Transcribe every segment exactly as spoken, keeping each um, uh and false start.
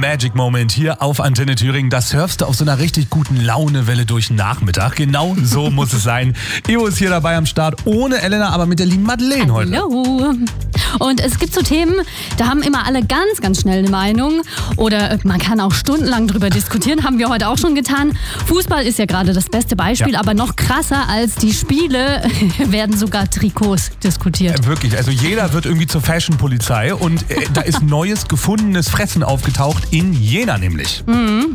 Magic Moment hier auf Antenne Thüringen. Da surfst du auf so einer richtig guten Launewelle durch den Nachmittag. Genau so muss es sein. Eo ist hier dabei am Start, ohne Elena, aber mit der lieben Madeleine heute. Hallo. Und es gibt so Themen, da haben immer alle ganz, ganz schnell eine Meinung. Oder man kann auch stundenlang drüber diskutieren, haben wir heute auch schon getan. Fußball ist ja gerade das beste Beispiel, ja. Aber noch krasser als die Spiele werden sogar Trikots diskutiert. Äh, wirklich, also jeder wird irgendwie zur Fashion-Polizei und äh, da ist neues gefundenes Fressen aufgetaucht, in Jena nämlich. Mhm.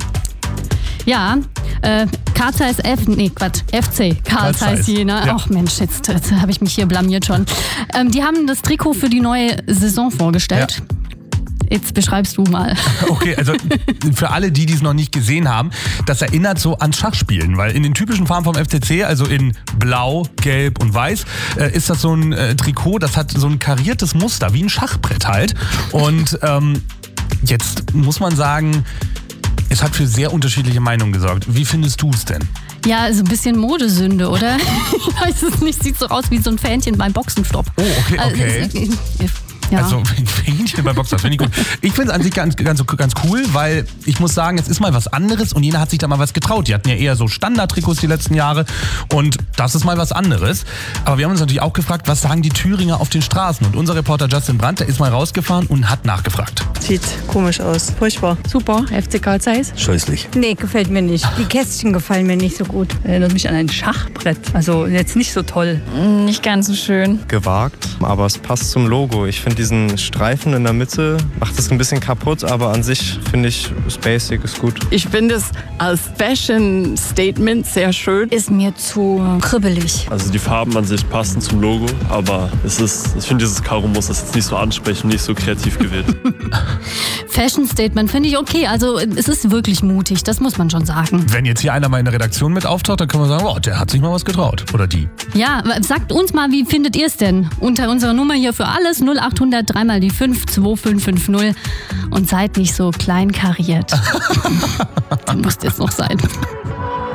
Ja, äh, Carl Zeiss F, nee Quatsch, F C, Carl Zeiss Jena. Ach ja. Mensch, jetzt, jetzt habe ich mich hier blamiert schon. Ähm, die haben das Trikot für die neue Saison vorgestellt. Ja. Jetzt beschreibst du mal. Okay, also für alle, die dies noch nicht gesehen haben, das erinnert so an Schachspielen, weil in den typischen Farben vom F C C, also in Blau, Gelb und Weiß, äh, ist das so ein äh, Trikot, das hat so ein kariertes Muster, wie ein Schachbrett halt. Und ähm, jetzt muss man sagen, es hat für sehr unterschiedliche Meinungen gesorgt. Wie findest du es denn? Ja, so ein bisschen Modesünde, oder? Ich weiß es nicht, sieht so aus wie so ein Fähnchen beim Boxenstopp. Oh, okay, okay. Also, ja. Also ein Fähnchen bei Boxen, das finde ich gut. Ich finde es an sich ganz, ganz, ganz cool, weil ich muss sagen, es ist mal was anderes und Jena hat sich da mal was getraut. Die hatten ja eher so Standard-Trikots die letzten Jahre und das ist mal was anderes. Aber wir haben uns natürlich auch gefragt, was sagen die Thüringer auf den Straßen? Und unser Reporter Justin Brandt, der ist mal rausgefahren und hat nachgefragt. Sieht komisch aus, furchtbar. Super, F C Carl Zeiss. Scheußlich. Nee, gefällt mir nicht. Die Kästchen gefallen mir nicht so gut. Erinnert mich an ein Schachbrett. Also jetzt nicht so toll. Nicht ganz so schön. Gewagt, aber es passt zum Logo. Ich finde diesen Streifen in der Mitte macht es ein bisschen kaputt, aber an sich finde ich, ist basic, ist gut. Ich finde es als Fashion-Statement sehr schön. Ist mir zu kribbelig. Also die Farben an sich passen zum Logo, aber es ist, ich finde dieses Karo-Muster ist jetzt nicht so ansprechend, nicht so kreativ gewählt. Fashion-Statement finde ich okay, also es ist wirklich mutig, das muss man schon sagen. Wenn jetzt hier einer mal in der Redaktion mit auftaucht, dann können wir sagen, oh, der hat sich mal was getraut. Oder die. Ja, sagt uns mal, wie findet ihr es denn? Unter unserer Nummer hier für alles null acht hundert dreimal die fünf zwei fünf fünf null und seid nicht so kleinkariert. Muss jetzt noch sein.